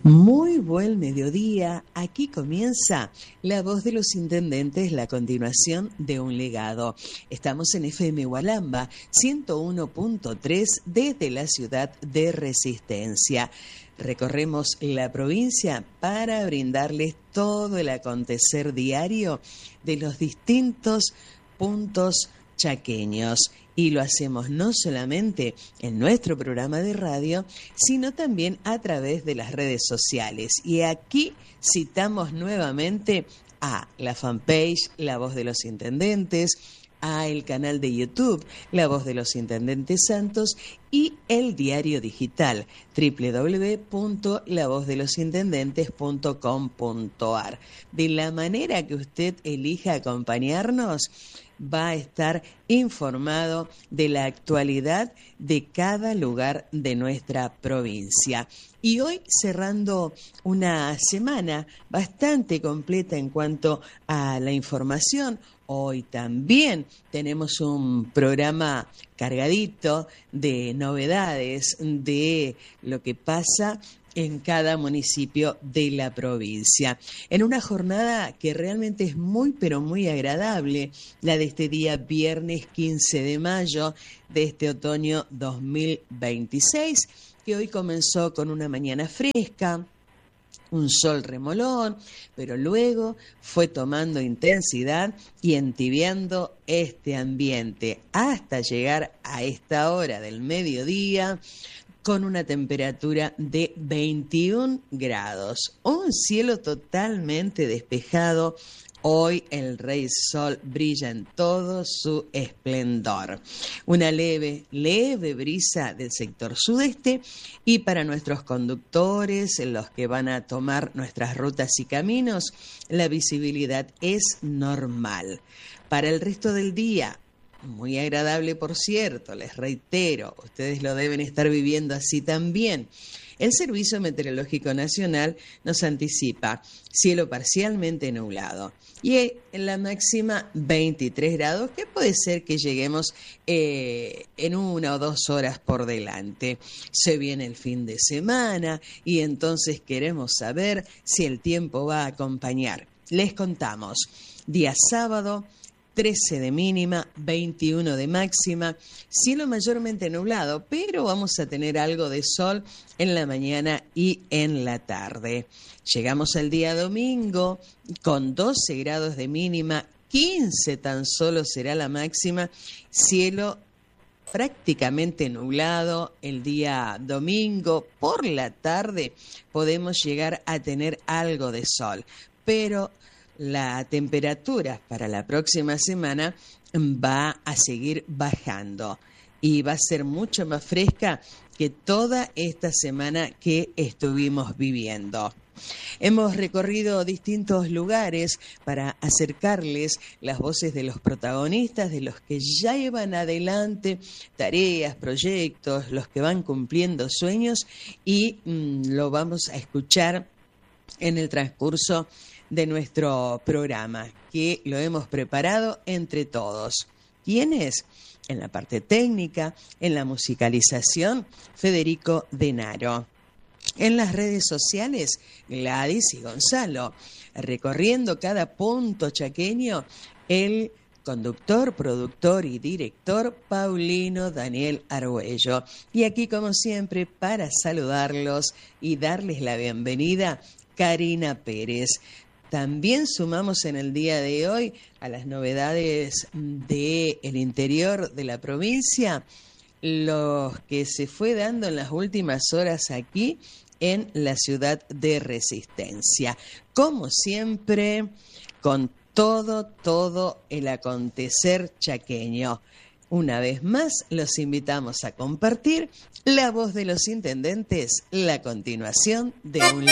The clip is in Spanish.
Muy buen mediodía, aquí comienza La Voz de los Intendentes, la continuación de un legado. Estamos en FM Hualamba 101.3 desde la ciudad de Resistencia. Recorremos la provincia para brindarles todo el acontecer diario de los distintos puntos chaqueños. Y lo hacemos no solamente en nuestro programa de radio, sino también a través de las redes sociales. Y aquí citamos nuevamente a la fanpage La Voz de los Intendentes, a el canal de YouTube La Voz de los Intendentes Santos y el diario digital www.lavozdelosintendentes.com.ar. De la manera que usted elija acompañarnos, va a estar informado de la actualidad de cada lugar de nuestra provincia. Y hoy cerrando una semana bastante completa en cuanto a la información, hoy también tenemos un programa cargadito de novedades de lo que pasa en cada municipio de la provincia. En una jornada que realmente es muy, pero muy agradable, la de este día viernes 15 de mayo de este otoño 2026, que hoy comenzó con una mañana fresca, un sol remolón, pero luego fue tomando intensidad y entibiando este ambiente hasta llegar a esta hora del mediodía con una temperatura de 21 grados. Un cielo totalmente despejado. Hoy el Rey Sol brilla en todo su esplendor. Una leve brisa del sector sudeste, y para nuestros conductores, los que van a tomar nuestras rutas y caminos, la visibilidad es normal. Para el resto del día, muy agradable, por cierto, les reitero, ustedes lo deben estar viviendo así también. El Servicio Meteorológico Nacional nos anticipa cielo parcialmente nublado y en la máxima 23 grados, que puede ser que lleguemos en 1 o 2 horas por delante. Se viene el fin de semana y entonces queremos saber si el tiempo va a acompañar. Les contamos, día sábado, 13 de mínima, 21 de máxima, cielo mayormente nublado, pero vamos a tener algo de sol en la mañana y en la tarde. Llegamos al día domingo con 12 grados de mínima, 15 tan solo será la máxima, cielo prácticamente nublado el día domingo. Por la tarde podemos llegar a tener algo de sol, pero la temperatura para la próxima semana va a seguir bajando y va a ser mucho más fresca que toda esta semana que estuvimos viviendo. Hemos recorrido distintos lugares para acercarles las voces de los protagonistas, de los que ya llevan adelante tareas, proyectos, los que van cumpliendo sueños, y lo vamos a escuchar en el transcurso de nuestro programa, que lo hemos preparado entre todos. ¿Quiénes? En la parte técnica, en la musicalización, Federico Denaro. En las redes sociales, Gladys y Gonzalo. Recorriendo cada punto chaqueño, el conductor, productor y director Paulino Daniel Argüello. Y aquí, como siempre, para saludarlos y darles la bienvenida, Karina Pérez. También sumamos en el día de hoy a las novedades del interior de la provincia, los que se fue dando en las últimas horas aquí en la ciudad de Resistencia. Como siempre, con todo el acontecer chaqueño. Una vez más, los invitamos a compartir La Voz de los Intendentes, la continuación de un